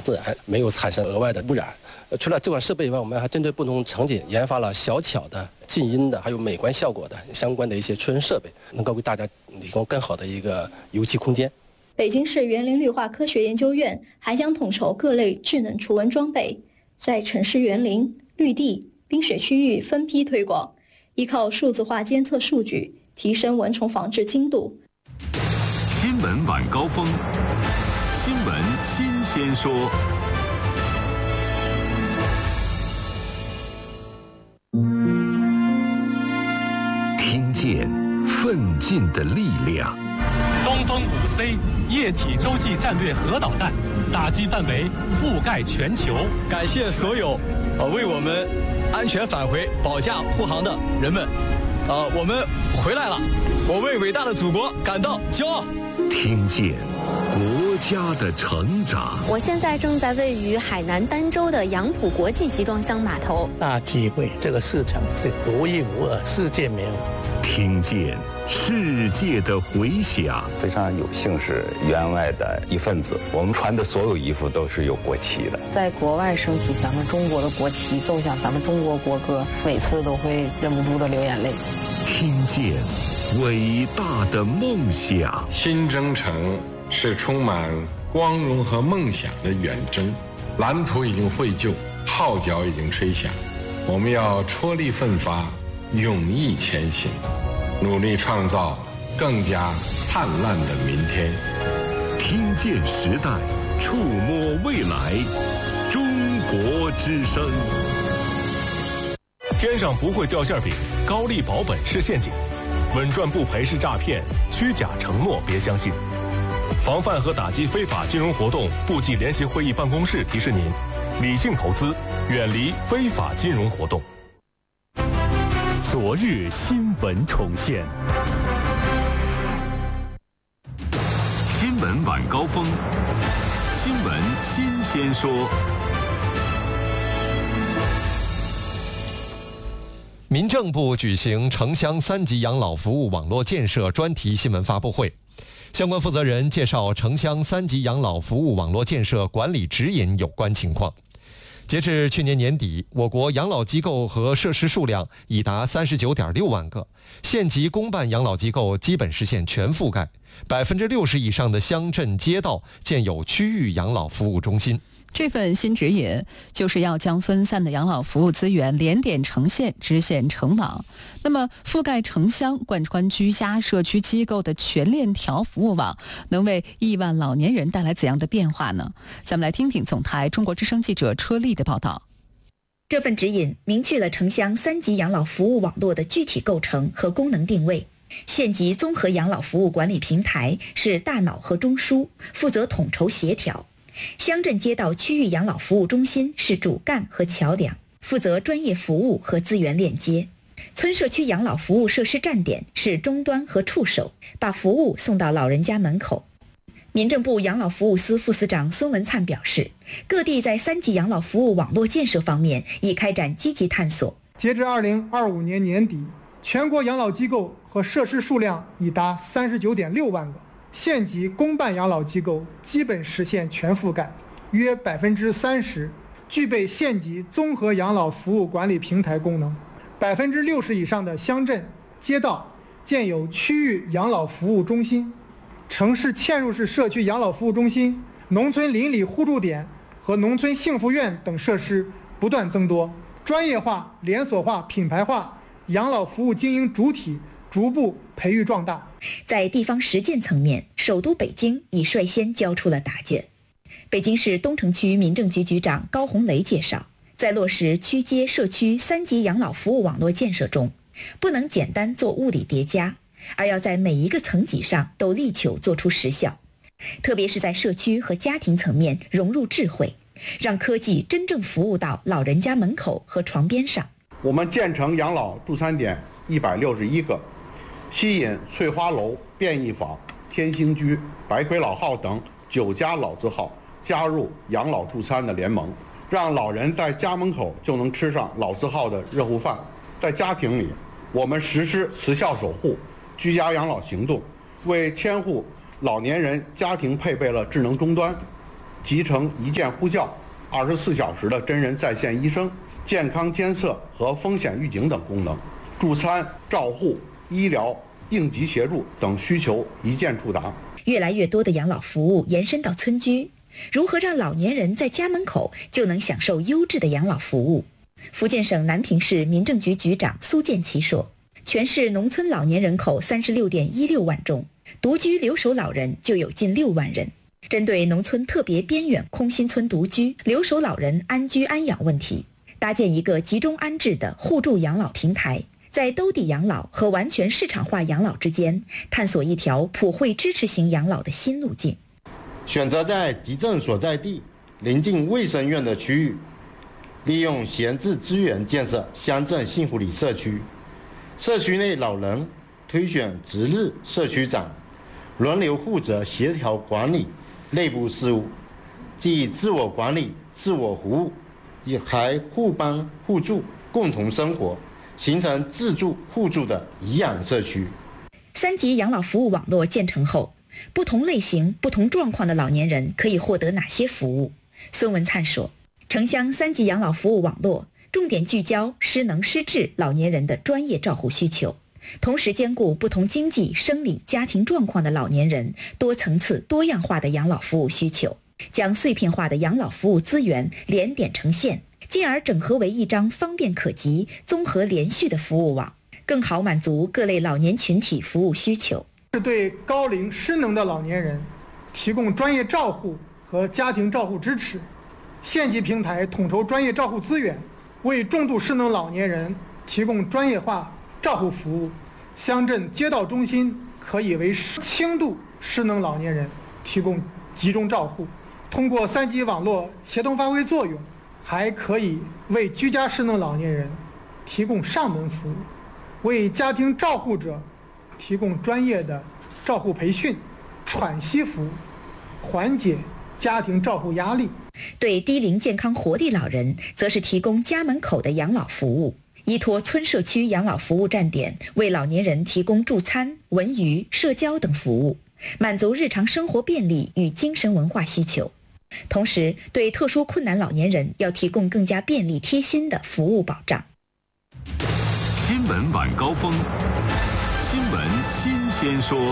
自然，没有产生额外的污染。除了这款设备以外，我们还针对不同场景研发了小巧的、静音的，还有美观效果的相关的一些出人设备，能够为大家提供更好的一个游憩空间。 北京市园林绿化科学研究院还将统筹各类智能除蚊装备，在城市园林、绿地、冰雪区域分批推广，依靠数字化监测数据，提升蚊虫防治精度。 新闻晚高峰，新闻新鲜说。听见奋进的力量。 东风5C 液体洲际战略核导弹，打击范围覆盖全球。 感谢所有为我们安全返回保驾护航的人们，我们回来了，我为伟大的祖国感到骄傲。 听见国家的成长。 我现在正在位于海南儋州的杨浦国际集装箱码头。 大机会，这个市场是独一无二，世界没有。 听见世界的回响。 非常有幸是员外的一份子，我们穿的所有衣服都是有国旗的。 在国外升起咱们中国的国旗，奏响咱们中国国歌，每次都会忍不住的流眼泪。 听见伟大的梦想。 新征程是充满光荣和梦想的远征，蓝图已经绘就，号角已经吹响，我们要踔厉奋发，勇毅前行，努力创造更加灿烂的明天。 听见时代，触摸未来，中国之声。 天上不会掉馅饼，高利保本是陷阱，稳赚不赔是诈骗，虚假承诺别相信。防范和打击非法金融活动部际联席会议办公室提示您：理性投资，远离非法金融活动。 昨日新闻重现， 新闻晚高峰，新闻新鲜说。 民政部举行城乡3级养老服务网络建设专题新闻发布会，相关负责人介绍城乡3级养老服务网络建设管理指引有关情况。截至去年年底，我国养老机构和设施数量已达39.6万个，县级公办养老机构基本实现全覆盖，60%以上的乡镇街道建有区域养老服务中心。 这份新指引就是要将分散的养老服务资源连点成线，支线成网。那么覆盖城乡、贯穿居家、社区机构的全链条服务网，能为亿万老年人带来怎样的变化呢？咱们来听听总台中国之声记者车丽的报道。 这份指引明确了城乡3级养老服务网络的具体构成和功能定位。县级综合养老服务管理平台是大脑和中枢，负责统筹协调。乡镇街道区域养老服务中心是主干和桥梁，负责专业服务和资源链接。村社区养老服务设施站点是终端和触手，把服务送到老人家门口。民政部养老服务司副司长孙文灿表示，各地在3级养老服务网络建设方面已开展积极探索。 截至2025年年底，全国养老机构和设施数量已达39.6万个。县级公办养老机构基本实现全覆盖，约30%具备县级综合养老服务管理平台功能，60%以上的乡镇街道建有区域养老服务中心，城市嵌入式社区养老服务中心、农村邻里互助点和农村幸福院等设施不断增多，专业化、连锁化、品牌化养老服务经营主体逐步培育壮大。 在地方实践层面，首都北京已率先交出了答卷。北京市东城区民政局局长高红雷介绍，在落实区街社区3级养老服务网络建设中，不能简单做物理叠加，而要在每一个层级上都力求做出实效，特别是在社区和家庭层面融入智慧，让科技真正服务到老人家门口和床边上。 我们建成养老助餐点161个，吸引翠花楼、便宜坊、天兴居、白魁老号等9家老字号加入养老助餐的联盟，让老人在家门口就能吃上老字号的热乎饭。在家庭里，我们实施慈孝守护、居家养老行动，为千户老年人家庭配备了智能终端， 集成一键呼叫、24小时的真人在线医生、健康监测和风险预警等功能，助餐、照护、医疗、应急协助等需求一键触达。 越来越多的养老服务延伸到村居，如何让老年人在家门口就能享受优质的养老服务？福建省南平市民政局局长苏建奇说，全市农村老年人口36.16万中，独居留守老人就有近6万人。针对农村特别边远空心村独居留守老人安居安养问题，搭建一个集中安置的互助养老平台，在兜底养老和完全市场化养老之间，探索一条普惠支持型养老的新路径。 选择在集镇所在地临近卫生院的区域，利用闲置资源建设乡镇幸福里社区。社区内老人推选值日社区长，轮流负责协调管理内部事务，既自我管理、自我服务，也还互帮互助、共同生活，形成自助互助的颐养社区。 3级养老服务网络建成后，不同类型、不同状况的老年人可以获得哪些服务？孙文灿说，城乡3级养老服务网络重点聚焦失能失智老年人的专业照护需求，同时兼顾不同经济、生理、家庭状况的老年人多层次、多样化的养老服务需求，将碎片化的养老服务资源连点成线，进而整合为一张方便可及、综合连续的服务网，更好满足各类老年群体服务需求。 是对高龄失能的老年人提供专业照护和家庭照护支持，县级平台统筹专业照护资源，为重度失能老年人提供专业化照护服务。乡镇街道中心可以为轻度失能老年人提供集中照护。通过3级网络协同发挥作用，还可以为居家失能老年人提供上门服务，为家庭照护者提供专业的照护培训、喘息服务，缓解家庭照护压力。 对低龄健康活力老人，则是提供家门口的养老服务，依托村社区养老服务站点，为老年人提供助餐、文娱、社交等服务，满足日常生活便利与精神文化需求。同时，对特殊困难老年人要提供更加便利贴心的服务保障。 新闻晚高峰，新闻新鲜说。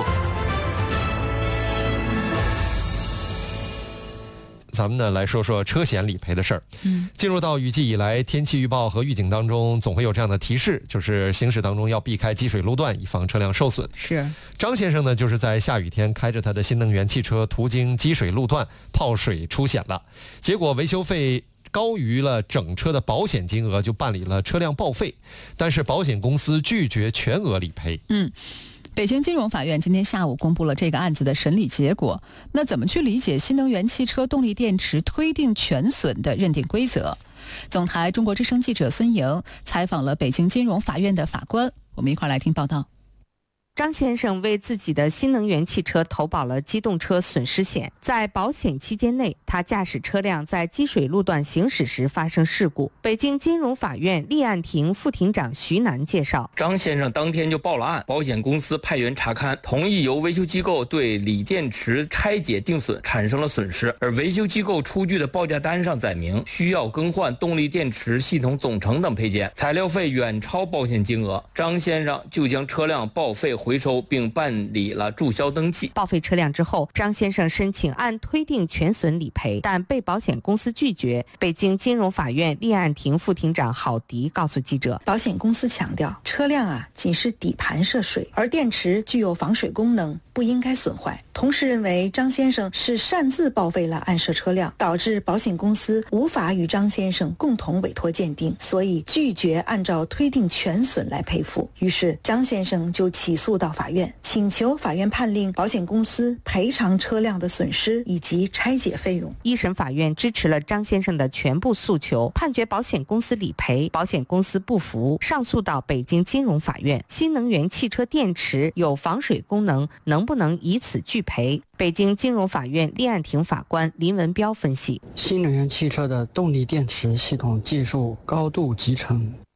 咱们呢来说说车险理赔的事儿。进入到雨季以来，天气预报和预警当中总会有这样的提示，就是行驶当中要避开积水路段，以防车辆受损。 是张先生呢，就是在下雨天开着他的新能源汽车途经积水路段泡水出险了，结果维修费高于了整车的保险金额，就办理了车辆报废，但是保险公司拒绝全额理赔。 北京金融法院今天下午公布了这个案子的审理结果。那怎么去理解新能源汽车动力电池推定全损的认定规则？总台中国之声记者孙莹采访了北京金融法院的法官，我们一块来听报道。 张先生为自己的新能源汽车投保了机动车损失险，在保险期间内，他驾驶车辆在积水路段行驶时发生事故。北京金融法院立案庭副庭长徐楠介绍， 张先生当天就报了案，保险公司派员查勘，同意由维修机构对锂电池拆解定损，产生了损失，而维修机构出具的报价单上载明需要更换动力电池系统总成等配件，材料费远超保险金额，张先生就将车辆报废回收并办理了注销登记。 报废车辆之后，张先生申请按推定全损理赔，但被保险公司拒绝。北京金融法院立案庭副庭长郝迪告诉记者， 保险公司强调，车辆仅是底盘涉水，而电池具有防水功能，不应该损坏。同时认为张先生是擅自报废了案涉车辆，导致保险公司无法与张先生共同委托鉴定，所以拒绝按照推定全损来赔付。于是张先生就起诉到法院，请求法院判令保险公司赔偿车辆的损失以及拆解费用。 一审法院支持了张先生的全部诉求，判决保险公司理赔，保险公司不服，上诉到北京金融法院。新能源汽车电池有防水功能，能不能以此拒赔？北京金融法院立案庭法官林文彪分析， 新能源汽车的动力电池系统技术高度集成，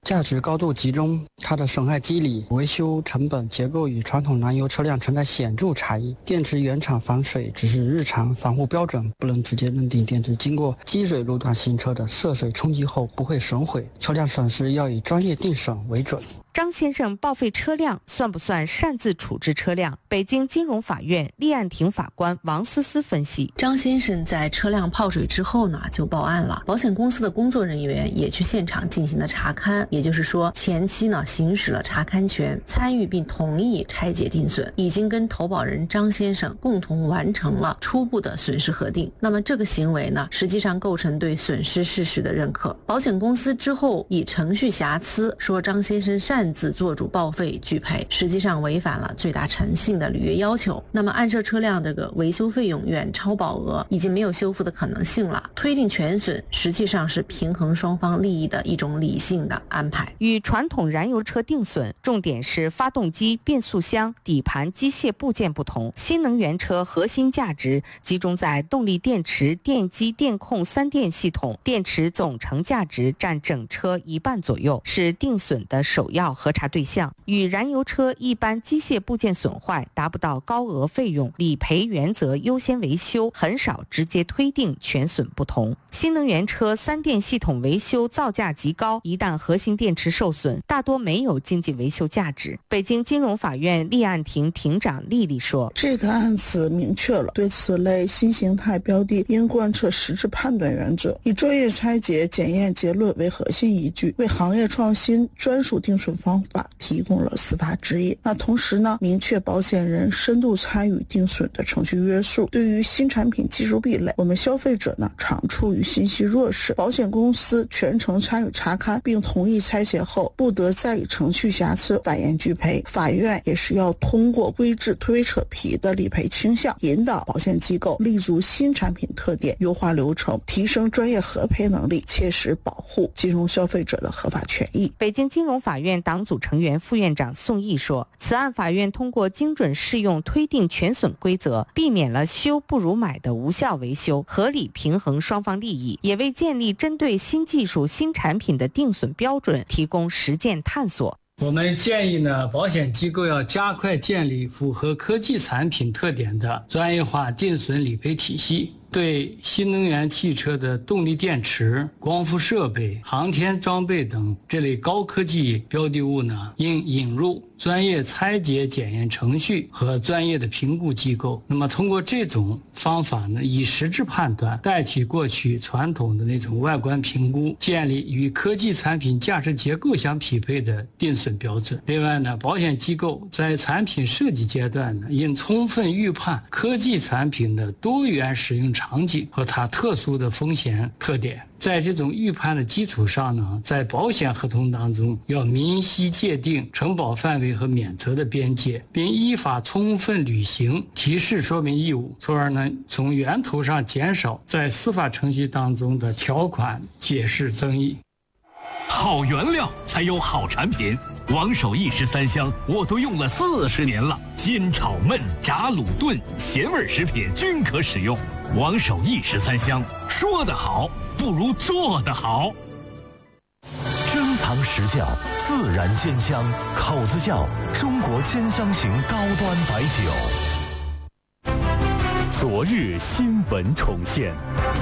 价值高度集中，它的损害机理、维修成本结构与传统燃油车辆存在显著差异。电池原厂防水只是日常防护标准，不能直接认定电池经过积水路段行车的涉水冲击后不会损毁，车辆损失要以专业定损为准。 张先生报废车辆算不算擅自处置车辆？北京金融法院立案庭法官王思思分析， 张先生在车辆泡水之后呢，就报案了。保险公司的工作人员也去现场进行了查勘，也就是说，前期呢行使了查勘权，参与并同意拆解定损，已经跟投保人张先生共同完成了初步的损失核定。那么这个行为呢，实际上构成对损失事实的认可。保险公司之后以程序瑕疵说张先生擅自做主报废拒赔，实际上违反了最大诚信的履约要求。那么暗设车辆这个维修费用远超保额，已经没有修复的可能性了。推定全损实际上是平衡双方利益的一种理性的安排。 与传统燃油车定损重点是发动机、变速箱、底盘机械部件不同，新能源车核心价值集中在动力电池、电机、电控三电系统，电池总成价值占整车1半左右，是定损的首要核查对象。与燃油车一般机械部件损坏达不到高额费用，理赔原则优先维修，很少直接推定全损不同。新能源车三电系统维修造价极高，一旦核心电池受损，大多没有经济维修价值。北京金融法院立案庭庭长丽丽说， 这个案子明确了对此类新形态标的应贯彻实质判断原则，以专业拆解检验结论为核心依据，为行业创新专属定损方法提供了司法指引。那同时呢，明确保险人深度参与定损的程序约束。对于新产品技术壁垒，我们消费者呢常处于信息弱势，保险公司全程参与查勘并同意拆解后，不得再以程序瑕疵反延拒赔。法院也是要通过规制推扯皮的理赔倾向，引导保险机构立足新产品特点，优化流程，提升专业核赔能力，切实保护金融消费者的合法权益。 北京金融法院党组成员副院长宋毅说，此案法院通过精准适用推定全损规则，避免了修不如买的无效维修，合理平衡双方利益，也为建立针对新技术新产品的定损标准提供实践探索。 我们建议呢，保险机构要加快建立符合科技产品特点的专业化定损理赔体系，对新能源汽车的动力电池、光伏设备、航天装备等这类高科技标的物呢，应引入专业拆解检验程序和专业的评估机构。那么通过这种方法呢，以实质判断代替过去传统的那种外观评估，建立与科技产品价值结构相匹配的定损标准。另外呢，保险机构在产品设计阶段呢，应充分预判科技产品的多元使用场景和它特殊的风险特点。在这种预判的基础上呢，在保险合同当中要明晰界定承保范围和免责的边界，并依法充分履行提示说明义务，从而呢从源头上减少在司法程序当中的条款解释争议。 好原料才有好产品，王守义13香我都用了40年了，煎炒焖炸卤炖咸味食品均可使用。王守义13香，说得好不如做得好。珍藏实窖，自然煎香，口子窖中国煎香型高端白酒。昨日新闻重现。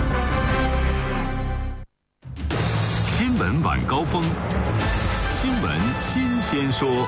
新闻晚高峰，新闻新鲜说。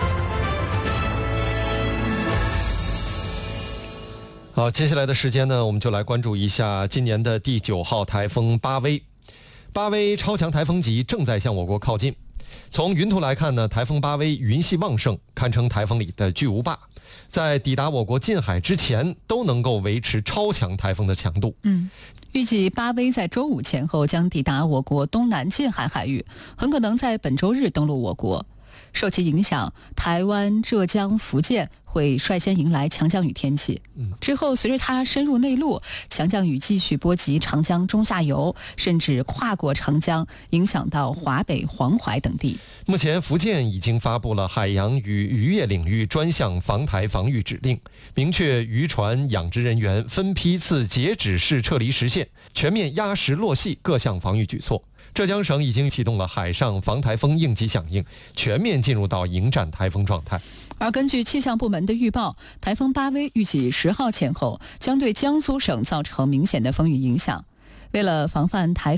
好，接下来的时间呢，我们就来关注一下今年的第9号台风巴威。巴威超强台风级正在向我国靠近。从云图来看呢，台风巴威云系旺盛，堪称台风里的巨无霸，在抵达我国近海之前都能够维持超强台风的强度。 预计巴威在周5前后将抵达我国东南近海海域，很可能在本周日登陆我国。受其影响，台湾、浙江、福建会率先迎来强降雨天气。之后随着它深入内陆，强降雨继续波及长江中下游，甚至跨过长江，影响到华北、黄淮等地。 目前福建已经发布了海洋与渔业领域专项防台防御指令，明确渔船养殖人员分批次截止式撤离时限，全面压实落细各项防御举措。 浙江省已经启动了海上防台风应急响应，全面进入到迎战台风状态。 而根据气象部门的预报，台风巴威预计10号前后将对江苏省造成明显的风雨影响。为了防范台风